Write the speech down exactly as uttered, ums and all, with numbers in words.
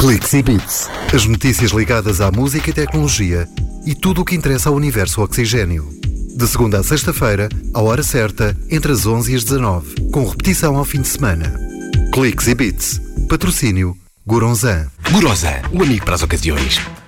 Cliques e Beats. As notícias ligadas à música e tecnologia e tudo o que interessa ao universo Oxigênio. De segunda a sexta-feira, à hora certa, entre as onze e as dezanove, com repetição ao fim de semana. Cliques e Beats. Patrocínio Goronzan. Goronzan, o amigo para as ocasiões.